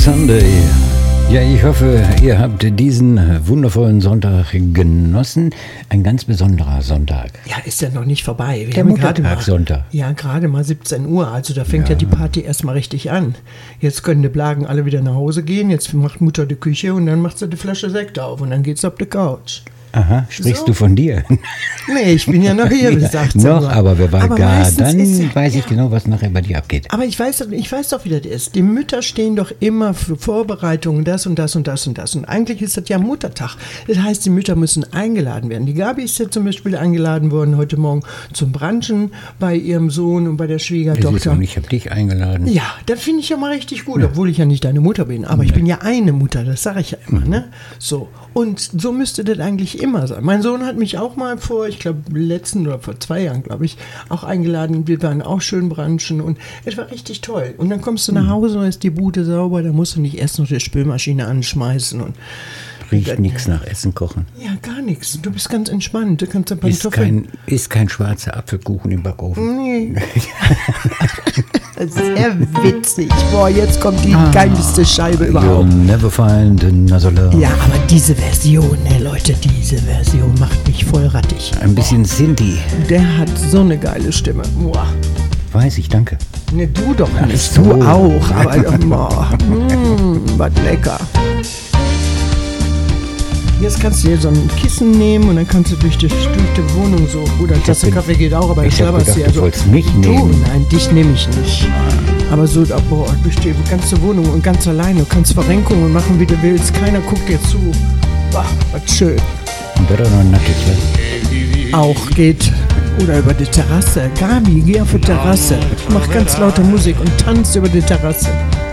Sunday. Ja, ich hoffe, ihr habt diesen wundervollen Sonntag genossen. Ein ganz besonderer Sonntag. Ja, ist ja noch nicht vorbei. Der Muttertagssonntag. Ja, gerade mal 17 Uhr. Also da fängt ja die Party erstmal richtig an. Jetzt können die Blagen alle wieder nach Hause gehen. Jetzt macht Mutter die Küche und dann macht sie die Flasche Sekt auf und dann geht's auf die Couch. Aha, sprichst du von dir? Nee, ich bin ja noch hier bis 18 Uhr. Noch, aber wer war gar, dann ist, weiß ich genau, was nachher bei dir abgeht. Aber ich weiß doch, wie das ist. Die Mütter stehen doch immer für Vorbereitungen, das und das und das und das. Und eigentlich ist das ja Muttertag. Das heißt, die Mütter müssen eingeladen werden. Die Gabi ist ja zum Beispiel eingeladen worden heute Morgen zum Brunchen bei ihrem Sohn und bei der Schwiegertochter. Und ich habe dich eingeladen. Ja, das finde ich ja mal richtig gut, obwohl ich ja nicht deine Mutter bin. Aber ich bin ja eine Mutter, das sage ich ja immer. Ne? So. Und so müsste das eigentlich immer sein. Mein Sohn hat mich auch mal vor 2 Jahren, glaube ich, auch eingeladen. Wir waren auch schön brunchen und es war richtig toll. Und dann kommst du nach Hause und ist die Bude sauber, da musst du nicht erst noch die Spülmaschine anschmeißen. Und riecht nichts nach Essen kochen. Ja, gar nichts. Du bist ganz entspannt. Du kannst Pantoffeln. Ist kein schwarzer Apfelkuchen im Backofen. Nee. Sehr witzig. Boah, jetzt kommt die geilste Scheibe überhaupt. You'll never find another love. Ja, aber diese Version, Leute, diese Version macht mich voll rattig. Ein bisschen Sinti. Der hat so eine geile Stimme. Boah. Weiß ich, danke. Ne, du doch nicht. So. Du auch. Aber was lecker. Jetzt kannst du dir so ein Kissen nehmen und dann kannst du durch die Wohnung so. Oder eine Tasse Kaffee geht auch, aber ich laber's dir. Du wolltest mich nehmen. Nein, dich nehme ich nicht. Aber so, durch die ganze Wohnung und ganz alleine. Du kannst Verrenkungen machen, wie du willst. Keiner guckt dir zu. Boah, was schön. Better than nothing. Auch geht. Oder über die Terrasse. Gabi, geh auf die Terrasse. Mach ganz laute Musik und tanz über die Terrasse.